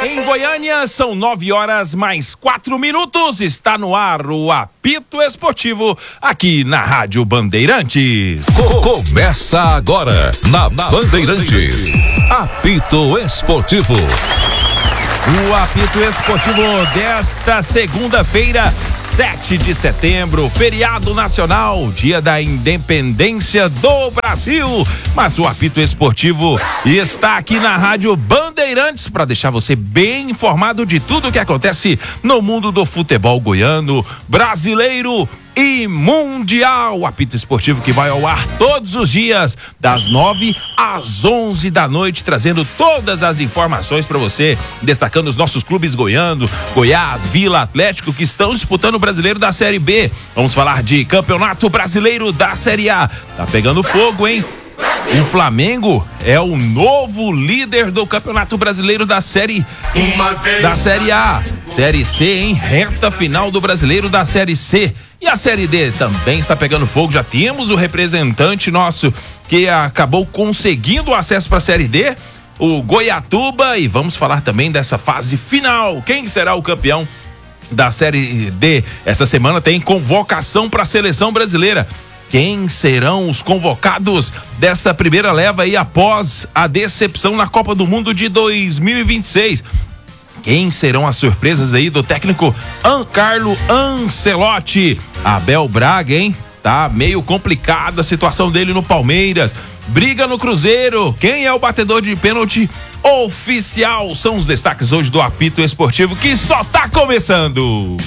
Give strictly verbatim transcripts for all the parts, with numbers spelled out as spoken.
Em Goiânia, são nove horas mais quatro minutos. Está no ar o Apito Esportivo, aqui na Rádio Bandeirantes. Co- começa agora, na, na Bandeirantes. Apito Esportivo. O Apito Esportivo desta segunda-feira, sete de setembro, feriado nacional, dia da independência do Brasil. Mas o Apito Esportivo está aqui na Rádio Bandeirantes para deixar você bem informado de tudo o que acontece no mundo do futebol goiano, brasileiro e mundial. O Apito Esportivo que vai ao ar todos os dias, das nove às onze da noite, trazendo todas as informações para você, destacando os nossos clubes goianos, Goiás, Vila, Atlético, que estão disputando o Brasileiro da Série B. Vamos falar de Campeonato Brasileiro da Série A. Tá pegando fogo, hein? O Flamengo é o novo líder do Campeonato Brasileiro da Série da Série A. Série C, hein? Reta final do Brasileiro da Série C. E a Série D também está pegando fogo. Já temos o representante nosso que acabou conseguindo o acesso para a Série D, o Goiatuba, e vamos falar também dessa fase final. Quem será o campeão da Série D? Essa semana tem convocação para a seleção brasileira. Quem serão os convocados desta primeira leva aí após a decepção na Copa do Mundo de dois mil e vinte e seis? Quem serão as surpresas aí do técnico Carlo Ancelotti? Abel Braga, hein? Tá meio complicada a situação dele no Palmeiras. Briga no Cruzeiro. Quem é o batedor de pênalti oficial? São os destaques hoje do Apito Esportivo, que só tá começando.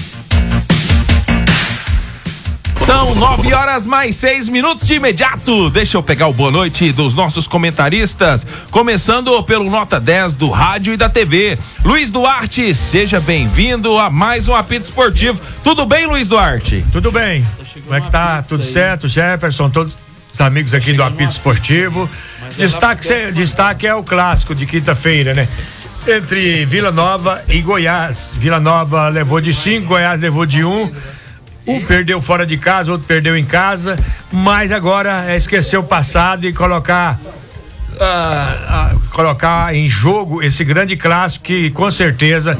São nove horas mais seis minutos de imediato. Deixa eu pegar o boa noite dos nossos comentaristas, começando pelo Nota dez do rádio e da T V. Luiz Duarte, seja bem-vindo a mais um Apito Esportivo. Tudo bem, Luiz Duarte? Tudo bem. Como é que tá? Tudo certo, Jefferson, todos os amigos aqui do Apito Esportivo. Destaque, destaque é o clássico de quinta-feira, né? Entre Vila Nova e Goiás. Vila Nova levou de cinco, Goiás levou de um. Um perdeu fora de casa, outro perdeu em casa, mas agora é esquecer o passado e colocar uh, uh, colocar em jogo esse grande clássico que com certeza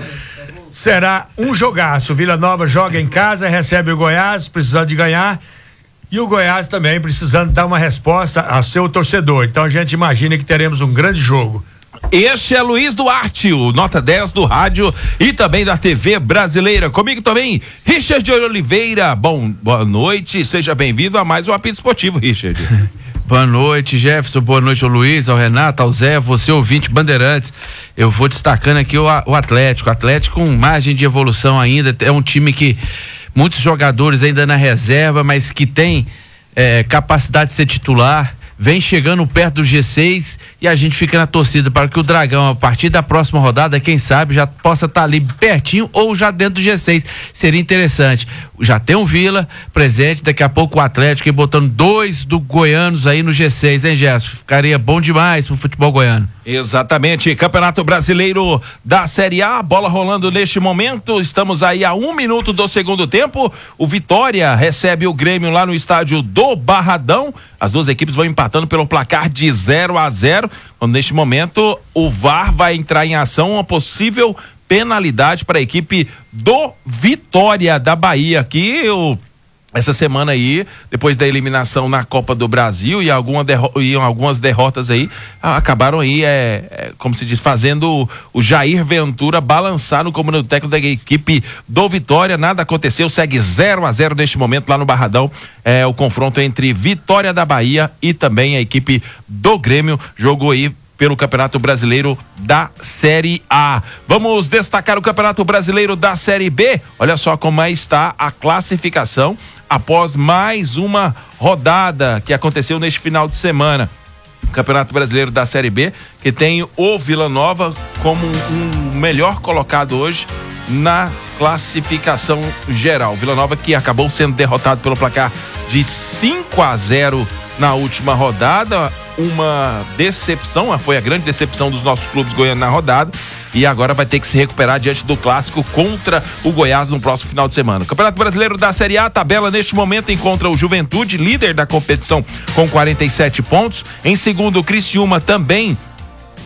será um jogaço. Vila Nova joga em casa, recebe o Goiás precisando de ganhar, e o Goiás também precisando dar uma resposta ao seu torcedor. Então a gente imagina que teremos um grande jogo. Este é Luiz Duarte, o Nota dez do rádio e também da T V brasileira. Comigo também, Richard de Oliveira. Bom, boa noite, seja bem-vindo a mais um Apito Esportivo, Richard. Boa noite, Jefferson, boa noite ao Luiz, ao Renato, ao Zé, você ouvinte Bandeirantes. Eu vou destacando aqui o, o Atlético, o Atlético com margem de evolução ainda, é um time que muitos jogadores ainda na reserva, mas que tem é, capacidade de ser titular. Vem chegando perto do G seis e a gente fica na torcida para que o Dragão, a partir da próxima rodada, quem sabe, já possa estar ali pertinho ou já dentro do G seis. Seria interessante. Já tem um Vila presente, daqui a pouco o Atlético e botando dois do goianos aí no G seis, hein, Gerson? Ficaria bom demais pro futebol goiano. Exatamente, Campeonato Brasileiro da Série A, bola rolando neste momento, estamos aí a um minuto do segundo tempo. O Vitória recebe o Grêmio lá no estádio do Barradão. As duas equipes vão empatando pelo placar de zero a zero. Quando neste momento o V A R vai entrar em ação, uma possível penalidade para a equipe do Vitória da Bahia, que o essa semana aí, depois da eliminação na Copa do Brasil e, alguma derro- e algumas derrotas aí, acabaram aí, é, é, como se diz, fazendo o, o Jair Ventura balançar no comando técnico da equipe do Vitória. Nada aconteceu, segue zero a zero neste momento lá no Barradão, é, o confronto entre Vitória da Bahia e também a equipe do Grêmio, jogou aí pelo Campeonato Brasileiro da Série A. Vamos destacar o Campeonato Brasileiro da Série B. Olha só como aí está a classificação após mais uma rodada que aconteceu neste final de semana. O Campeonato Brasileiro da Série B, que tem o Vila Nova como um melhor colocado hoje na classificação geral. Vila Nova que acabou sendo derrotado pelo placar de cinco a zero na última rodada, uma decepção, foi a grande decepção dos nossos clubes goianos na rodada, e agora vai ter que se recuperar diante do clássico contra o Goiás no próximo final de semana. O Campeonato Brasileiro da Série A, tabela neste momento encontra o Juventude, líder da competição com quarenta e sete pontos, em segundo o Criciúma também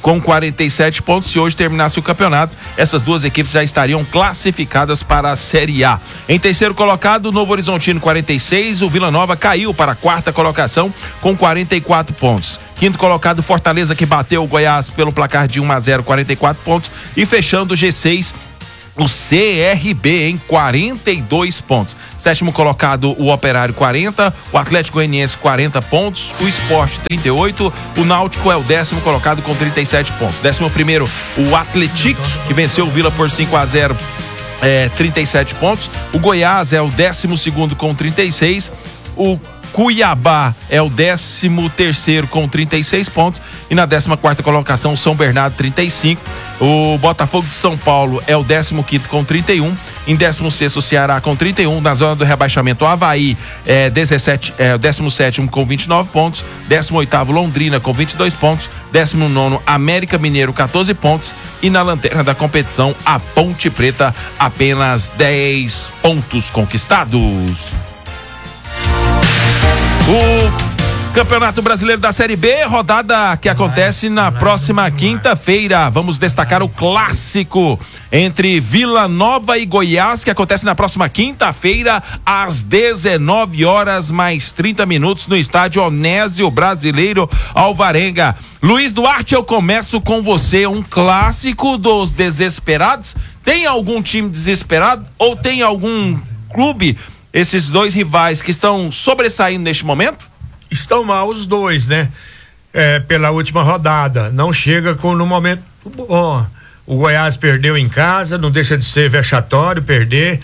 com quarenta e sete pontos. Se hoje terminasse o campeonato, essas duas equipes já estariam classificadas para a Série A. Em terceiro colocado, o Novo Horizontino quarenta e seis, o Vila Nova caiu para a quarta colocação com quarenta e quatro pontos. Quinto colocado, Fortaleza, que bateu o Goiás pelo placar de um a zero, quarenta e quatro pontos. E fechando o G seis, o C R B em quarenta e dois pontos. Sétimo colocado, o Operário quarenta, o Atlético Goianiense quarenta pontos, o Sport trinta e oito, o Náutico é o décimo colocado com trinta e sete pontos. Décimo primeiro, o Atlético, que venceu o Vila por cinco a zero, é, trinta e sete pontos. O Goiás é o décimo segundo com trinta e seis. O Cuiabá é o décimo terceiro com trinta e seis pontos. E na décima quarta colocação, São Bernardo, trinta e cinco. O Botafogo de São Paulo é o décimo quinto com trinta e um. Em décimo sexto, o Ceará com trinta e um. Na zona do rebaixamento, o Avaí é, dezessete, é o décimo sétimo com vinte e nove pontos. décimo oitavo, Londrina com vinte e dois pontos. décimo nono, América Mineiro, catorze pontos. E na lanterna da competição, a Ponte Preta, apenas dez pontos conquistados. O Campeonato Brasileiro da Série B, rodada que acontece na próxima quinta-feira. Vamos destacar o clássico entre Vila Nova e Goiás, que acontece na próxima quinta-feira, às dezenove horas mais trinta minutos, no estádio Onésio Brasileiro Alvarenga. Luiz Duarte, eu começo com você. Um clássico dos desesperados. Tem algum time desesperado ou tem algum clube, esses dois rivais, que estão sobressaindo neste momento? Estão mal os dois, né? É, pela última rodada. Não chega com no momento bom. O Goiás perdeu em casa, não deixa de ser vexatório perder.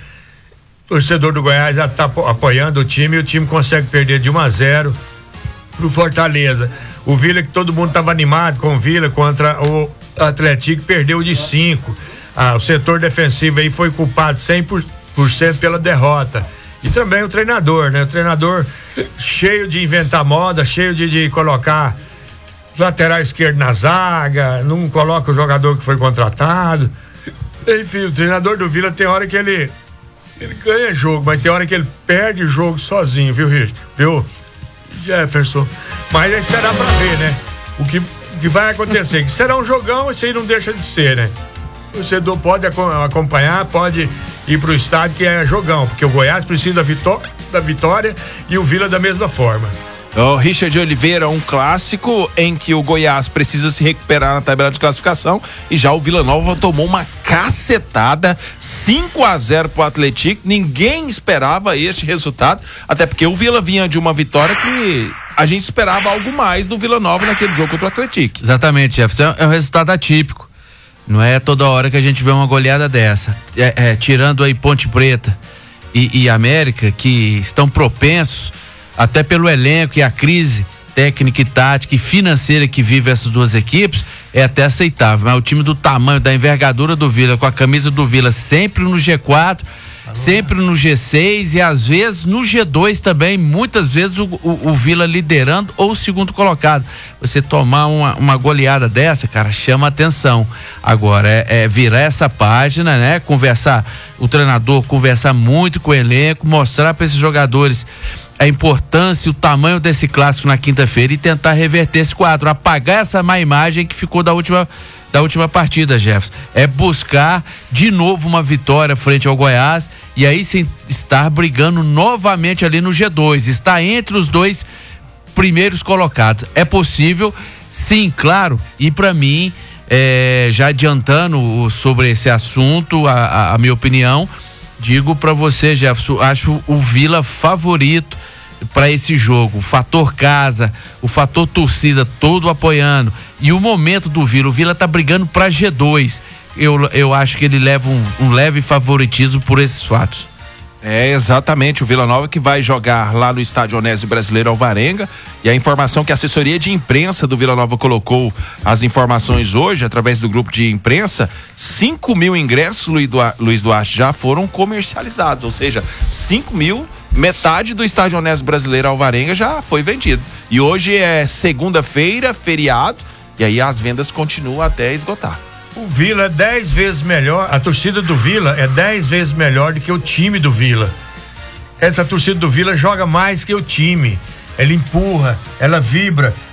O torcedor do Goiás já está apoiando o time e o time consegue perder de um a zero pro Fortaleza. O Vila, que todo mundo estava animado com o Vila contra o Atlético, perdeu de cinco. Ah, o setor defensivo aí foi culpado cem por cento pela derrota. E também o treinador, né? O treinador cheio de inventar moda, cheio de, de colocar lateral esquerdo na zaga, não coloca o jogador que foi contratado. Enfim, o treinador do Vila tem hora que ele ele ganha jogo, mas tem hora que ele perde jogo sozinho, viu, Rich? Viu, Jefferson? Mas é esperar pra ver, né? O que, que vai acontecer, que será um jogão, isso aí não deixa de ser, né? O torcedor pode acompanhar, pode ir pro estádio, que é jogão, porque o Goiás precisa da vitória, da vitória e o Vila da mesma forma. O Richard Oliveira, um clássico em que o Goiás precisa se recuperar na tabela de classificação, e já o Vila Nova tomou uma cacetada, cinco a zero pro Atlético. Ninguém esperava este resultado, até porque o Vila vinha de uma vitória que a gente esperava algo mais do Vila Nova naquele jogo contra o Atlético. Exatamente, Jefferson, é um resultado atípico. Não é toda hora que a gente vê uma goleada dessa. É, é, tirando aí Ponte Preta e, e América, que estão propensos, até pelo elenco e a crise técnica e tática e financeira que vive essas duas equipes, é até aceitável. Mas o time do tamanho, da envergadura do Vila, com a camisa do Vila sempre no G quatro, sempre no G seis e às vezes no G dois também, muitas vezes o, o, o Vila liderando ou o segundo colocado. Você tomar uma, uma goleada dessa, cara, chama atenção. Agora é, é virar essa página, né? Conversar, o treinador conversar muito com o elenco, mostrar para esses jogadores a importância e o tamanho desse clássico na quinta-feira e tentar reverter esse quadro, apagar essa má imagem que ficou da última da última partida, Jefferson. É buscar de novo uma vitória frente ao Goiás e aí sim estar brigando novamente ali no G dois, estar entre os dois primeiros colocados. É possível, sim, claro, e para mim, é, já adiantando sobre esse assunto, a, a, a minha opinião, digo para você, Jefferson, acho o Vila favorito para esse jogo. O fator casa, o fator torcida todo apoiando e o momento do Vila. O Vila tá brigando para G dois. Eu, eu acho que ele leva um, um leve favoritismo por esses fatos. É exatamente o Vila Nova que vai jogar lá no estádio Onésio Brasileiro Alvarenga, e a informação que a assessoria de imprensa do Vila Nova colocou as informações hoje através do grupo de imprensa, cinco mil ingressos, Luiz Duarte, já foram comercializados, ou seja, cinco mil, metade do estádio Onésio Brasileiro Alvarenga já foi vendido, e hoje é segunda-feira, feriado, e aí as vendas continuam até esgotar. O Vila é dez vezes melhor, a torcida do Vila é dez vezes melhor do que o time do Vila. Essa torcida do Vila joga mais que o time. Ela empurra, ela vibra.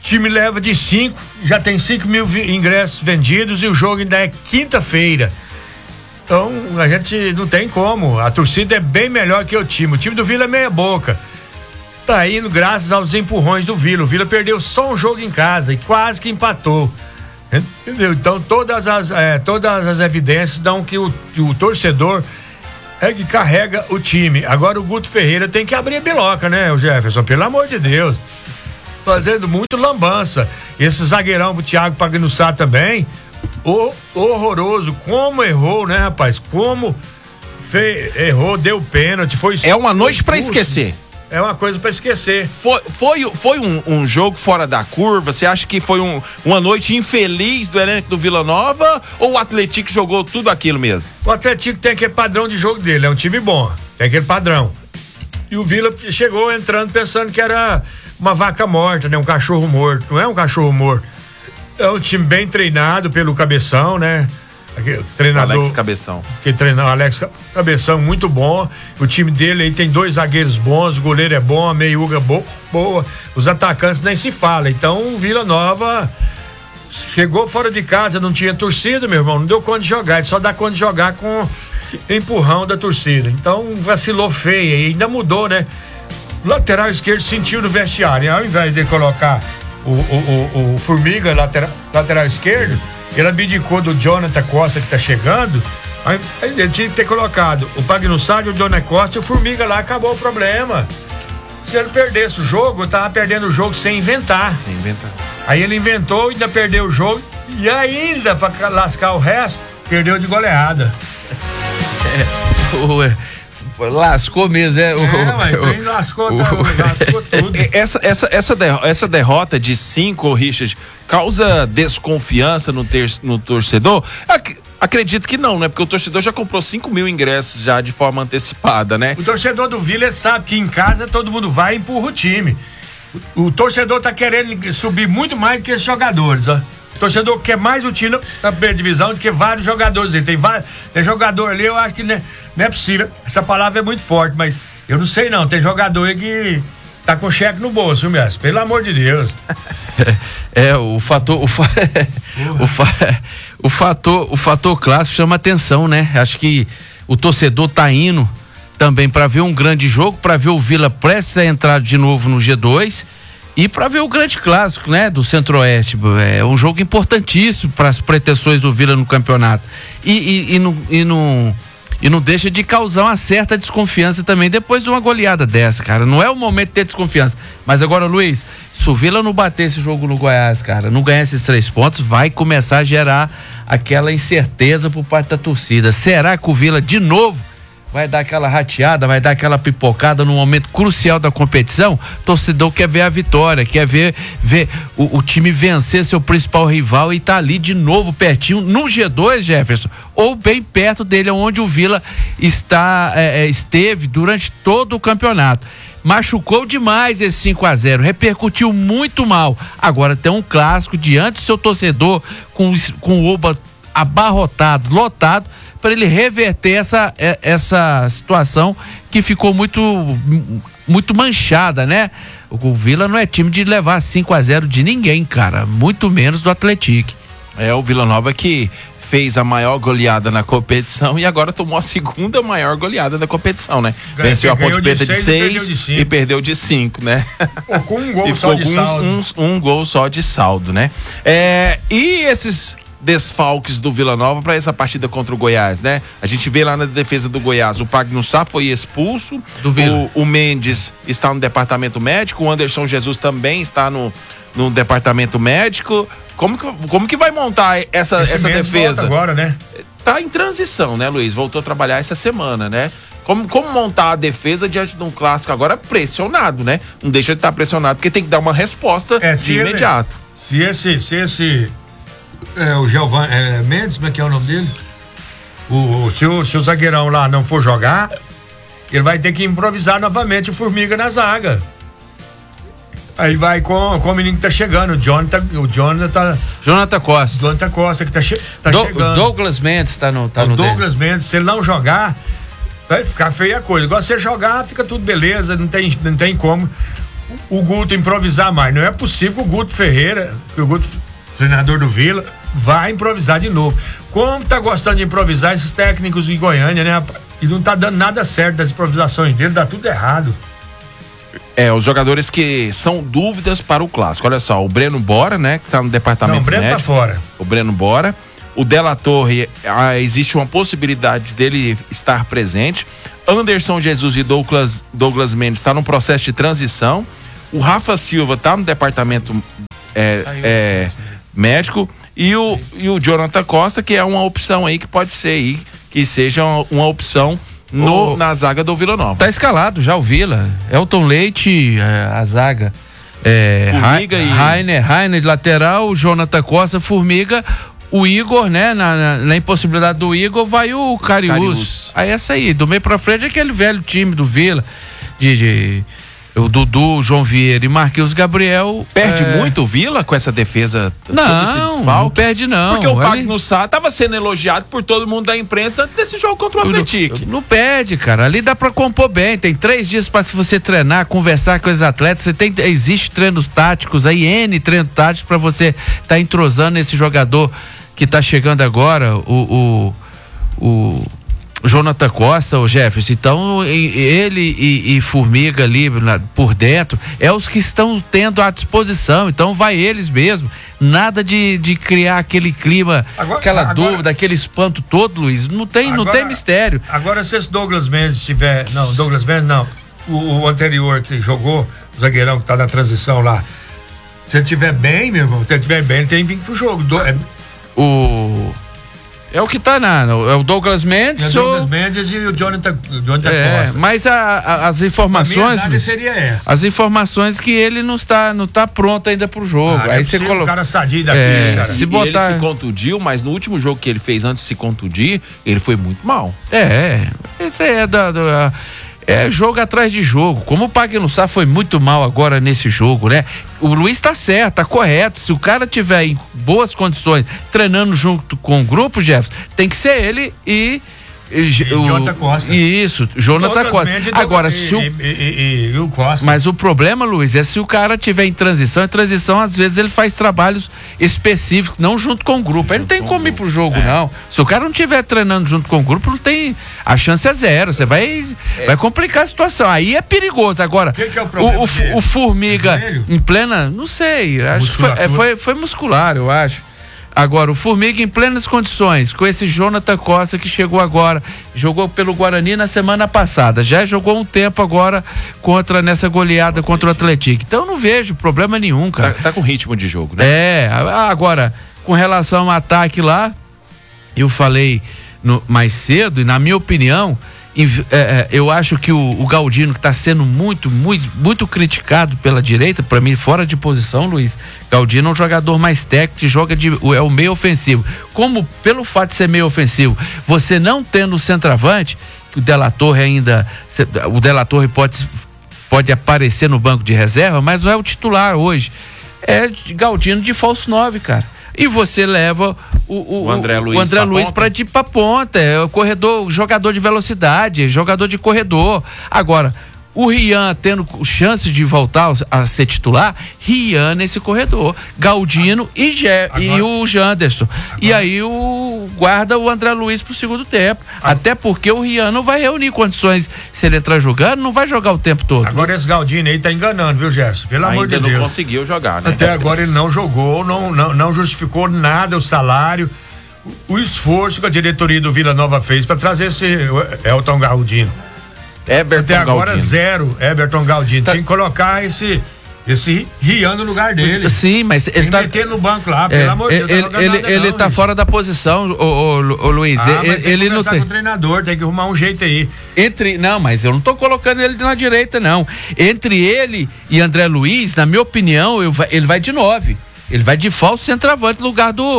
time leva de cinco, já tem cinco mil ingressos vendidos e o jogo ainda é quinta-feira. Então, a gente não tem como. A torcida é bem melhor que o time. O time do Vila é meia boca. Tá indo graças aos empurrões do Vila. O Vila perdeu só um jogo em casa e quase que empatou. Entendeu? Então, todas as, é, todas as evidências dão que o, o torcedor é que carrega o time. Agora, o Guto Ferreira tem que abrir a biloca, né, o Jefferson? Pelo amor de Deus. Fazendo muito lambança. Esse zagueirão, o Thiago Pagnussá também, o, horroroso. Como errou, né, rapaz? Como fe, errou, deu pênalti. Foi É uma noite pra esquecer. É uma coisa pra esquecer. Foi, foi, foi um, um jogo fora da curva? Você acha que foi um, uma noite infeliz do elenco do Vila Nova? Ou o Atlético jogou tudo aquilo mesmo? O Atlético tem aquele padrão de jogo dele, é um time bom, tem aquele padrão. E o Vila chegou entrando pensando que era uma vaca morta, né? Um cachorro morto. Não é um cachorro morto. É um time bem treinado pelo Cabeção, né? Aquele treinador. Alex Cabeção. Que treinou Alex Cabeção, muito bom. O time dele aí tem dois zagueiros bons, o goleiro é bom, a meiuga bo, boa. Os atacantes nem se fala. Então o Vila Nova chegou fora de casa, não tinha torcida, meu irmão. Não deu conta de jogar. Ele só dá conta de jogar com empurrão da torcida. Então vacilou feio e ainda mudou, né? O lateral esquerdo sentiu no vestiário. Ao invés de colocar o, o, o, o Formiga, lateral, lateral esquerdo, ele abdicou do Jonathan Costa que tá chegando. Aí ele tinha que ter colocado o Pagnussá, o Jonathan Costa e o Formiga lá, acabou o problema. Se ele perdesse o jogo, eu tava perdendo o jogo sem inventar. Sem inventar. Aí ele inventou, ainda perdeu o jogo e ainda, pra lascar o resto, perdeu de goleada. É, ué. Lascou mesmo, é? É, mas o, lascou, o, tá, lascou tudo. Essa, essa, essa, derrota, essa derrota de cinco, Richard, causa desconfiança no, ter, no torcedor? Ac, acredito que não, né? Porque o torcedor já comprou cinco mil ingressos já de forma antecipada, né? O torcedor do Vila sabe que em casa todo mundo vai e empurra o time. O, o torcedor tá querendo subir muito mais do que esses jogadores, ó. O torcedor quer mais o time na primeira divisão do que vários jogadores. Tem vários, tem jogador ali, eu acho que não é, não é possível. Essa palavra é muito forte, mas eu não sei não. Tem jogador aí que tá com cheque no bolso, mesmo. Pelo amor de Deus. É, é o fator, o, fa, o, fa, o fator, o fator clássico chama atenção, né? Acho que o torcedor tá indo também para ver um grande jogo, para ver o Vila prestes a entrar de novo no G dois. E para ver o grande clássico, né, do Centro-Oeste. É um jogo importantíssimo para as pretensões do Vila no campeonato. E, e, e, não, e, não, e não deixa de causar uma certa desconfiança também depois de uma goleada dessa, cara. Não é o momento de ter desconfiança. Mas agora, Luiz, se o Vila não bater esse jogo no Goiás, cara, não ganhar esses três pontos, vai começar a gerar aquela incerteza por parte da torcida. Será que o Vila, de novo, vai dar aquela rateada, vai dar aquela pipocada no momento crucial da competição? O torcedor quer ver a vitória, quer ver, ver o, o time vencer seu principal rival e tá ali de novo pertinho no G dois, Jefferson, ou bem perto dele, onde o Vila está, é, esteve durante todo o campeonato. Machucou demais esse cinco a zero, repercutiu muito mal. Agora tem um clássico diante do seu torcedor com, com o Oba abarrotado, lotado, para ele reverter essa, essa situação que ficou muito, muito manchada, né? O Vila não é time de levar cinco a zero de ninguém, cara, muito menos do Atlético. É o Vila Nova que fez a maior goleada na competição e agora tomou a segunda maior goleada da competição, né? Ganhou, Venceu a Ponte Preta de seis e perdeu de cinco, né? Pô, com um gol e só ficou de com saldo. Um, um, um gol só de saldo, né? É, e esses desfalques do Vila Nova para essa partida contra o Goiás, né? A gente vê lá na defesa do Goiás, o Pagnussá foi expulso, do Vila. O, o Mendes está no departamento médico, o Anderson Jesus também está no, no departamento médico. Como que, como que vai montar essa, essa defesa? Agora, né? Tá em transição, né, Luiz? Voltou a trabalhar essa semana, né? Como, como montar a defesa diante de um clássico agora pressionado, né? Não deixa de estar pressionado, porque tem que dar uma resposta é, de imediato. Ele, se esse, se esse É, o Gelvan é, Mendes, como é que é o nome dele? O, o, se, o, se o zagueirão lá não for jogar, ele vai ter que improvisar novamente o Formiga na zaga. Aí vai com, com o menino que tá chegando, o Jonathan, o Jonathan, Jonathan Costa. Jonathan Costa que tá, che, tá Do, chegando. Douglas Mendes tá no tá o no Douglas dele. Mendes, se ele não jogar, vai ficar feia a coisa. Agora, se ele jogar, fica tudo beleza, não tem, não tem como. o Guto improvisar mais. Não é possível que o Guto Ferreira, que o Guto, treinador do Vila, vai improvisar de novo. Como tá gostando de improvisar esses técnicos de Goiânia, né, rapaz? E não tá dando nada certo das improvisações dele, dá tudo errado. É, os jogadores que são dúvidas para o clássico. Olha só, o Breno Bora, né, que está no departamento Não, o Breno médico. tá fora. O Breno Bora. O Della Torre, ah, existe uma possibilidade dele estar presente. Anderson Jesus e Douglas, Douglas Mendes está num processo de transição. O Rafa Silva está no departamento é, é, médico. E o, e o Jonathan Costa, que é uma opção aí que pode ser aí, que seja uma, uma opção no, o, na zaga do Vila Nova. Tá escalado já o Vila. Elton Leite, a, a zaga. É, Formiga e... Rainer, Rainer de lateral, Jonathan Costa, Formiga. O Igor, né? Na, na, na impossibilidade do Igor, vai o Cariús. Cariús. Aí essa aí, do meio pra frente, é aquele velho time do Vila, de, de o Dudu, João Vieira e Marquinhos Gabriel. Perde é... muito o Vila com essa defesa? Não, não perde não. Porque o Pagno Ali... Sá estava sendo elogiado por todo mundo da imprensa antes desse jogo contra o Atlético. Não, não perde, cara. Ali dá pra compor bem. Tem três dias pra se você treinar, conversar com os atletas. Você tem, existe treinos táticos aí, N treinos táticos pra você tá entrosando esse jogador que tá chegando agora, o, o, o Jonathan Costa, o Jefferson. Então, ele e, e Formiga ali na, por dentro, é os que estão tendo à disposição. Então, vai eles mesmo. Nada de, de criar aquele clima, agora, aquela agora, dúvida, aquele espanto todo, Luiz. Não tem, agora, não tem mistério. Agora, se esse Douglas Mendes tiver. Não, Douglas Mendes não. O, o anterior que jogou, o zagueirão que tá na transição lá. Se ele tiver bem, meu irmão, se ele tiver bem, ele tem que vir pro jogo. Do, é, O é o que tá na, é o Douglas Mendes. É o Douglas ou... Mendes e o Jonathan, Jonathan é, Costa. Mas a, a, as informações, a minha seria essa. As informações que ele não está, não está pronto ainda pro jogo. Ah, aí é você coloca um cara sadio daqui, é, cara. Se e botar... ele se contundiu, mas no último jogo que ele fez antes de se contundir, ele foi muito mal. É, esse é da, da é jogo atrás de jogo. Como o Pagno Sá foi muito mal agora nesse jogo, né? O Luiz tá certo, tá correto. Se o cara tiver em boas condições, treinando junto com o grupo, Jefferson, tem que ser ele e E, e o Jonathan Costa. Isso, Jonathan Costa. Agora, e, se o... E, e, e o Costa. Mas o problema, Luiz, é se o cara tiver em transição, em transição, às vezes ele faz trabalhos específicos, não junto com o grupo. Ele não tem como ir pro jogo, é. não. Se o cara não estiver treinando junto com o grupo, não tem. A chance é zero. Você vai, é. vai complicar a situação. Aí é perigoso. Agora, que que é o, o, o, o Formiga em plena. Não sei. Acho que foi, é, foi, foi muscular, eu acho. Agora, o Formiga em plenas condições, com esse Jonathan Costa que chegou agora, jogou pelo Guarani na semana passada, já jogou um tempo agora contra, nessa goleada contra o Atlético. Então eu não vejo problema nenhum, cara. Tá, tá com ritmo de jogo, né? É, agora, com relação ao ataque lá, eu falei no, mais cedo, e na minha opinião, É, eu acho que o, o Galdino, que está sendo muito, muito, muito criticado pela direita, para mim, fora de posição, Luiz. Galdino é um jogador mais técnico, que joga de, é o meio ofensivo. Como, pelo fato de ser meio ofensivo, você não tendo o centroavante, que o Della Torre ainda. O Della Torre pode, pode aparecer no banco de reserva, mas não é o titular hoje. É Galdino de falso nove, cara. E você leva o, o, o André Luiz, o André pra Luiz para ir pra ponta, é o corredor, jogador de velocidade, jogador de corredor. Agora, o Rian tendo chance de voltar a ser titular, Rian nesse corredor, Galdino e, Ge agora, e o Janderson. Agora, e aí o guarda o André Luiz pro segundo tempo. Agora, até porque o Rian não vai reunir condições, se ele entrar jogando, não vai jogar o tempo todo. Agora esse Galdino aí tá enganando, viu, Gerson? Pelo Ainda amor de não Deus. não conseguiu jogar, né? Até agora ele não jogou, não, não, não justificou nada o salário, o, o esforço que a diretoria do Vila Nova fez para trazer esse Elton Galdino. Everton Até agora Galdino. Zero Everton Galdino. Tá. Tem que colocar esse esse Rian no lugar dele. Sim, mas ele Tem tá meter no banco lá, é, pelo amor de Deus. Ele, não ele, nada ele não, tá gente. fora da posição, o, o, o Luiz. Ah, ele mas tem ele que não tem com o treinador, tem que arrumar um jeito aí. Entre, não, mas eu não tô colocando ele na direita, não. Entre ele e André Luiz, na minha opinião, eu, ele vai de nove. Ele vai de falso centroavante no lugar do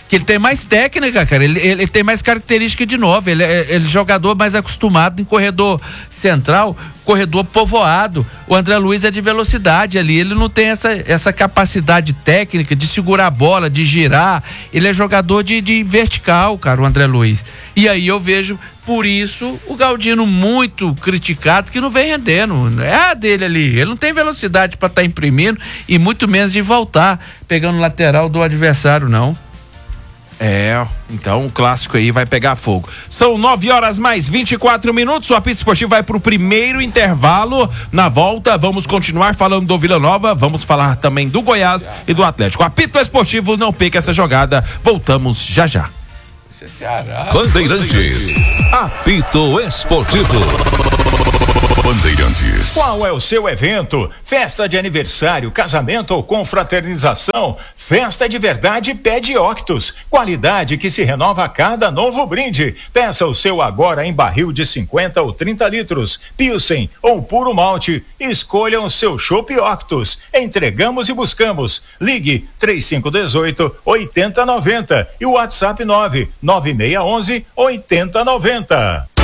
que ele tem mais técnica, cara, ele, ele, ele tem mais característica de novo, ele é ele é jogador mais acostumado em corredor central, corredor povoado. O André Luiz é de velocidade ali, ele não tem essa, essa capacidade técnica de segurar a bola, de girar, ele é jogador de, de vertical, cara, o André Luiz. E aí eu vejo, por isso, o Galdino muito criticado, que não vem rendendo, é a dele ali, ele não tem velocidade para estar tá imprimindo e muito menos de voltar, pegando lateral do adversário, não. É, então o clássico aí vai pegar fogo. São nove horas mais vinte e quatro minutos. O Apito Esportivo vai pro primeiro intervalo. Na volta, vamos continuar falando do Vila Nova. Vamos falar também do Goiás e do Atlético. Apito Esportivo, não perca essa jogada. Voltamos já já. Bandeirantes. Apito Esportivo. Bandeirantes. Qual é o seu evento? Festa de aniversário, casamento ou confraternização? Festa de verdade pede Octus. Qualidade que se renova a cada novo brinde. Peça o seu agora em barril de cinquenta ou trinta litros, Pilsen ou puro malte. Escolha o seu chopp Octus. Entregamos e buscamos. Ligue trinta e cinco dezoito, oitenta noventa e o WhatsApp nove nove seis onze, oitenta noventa.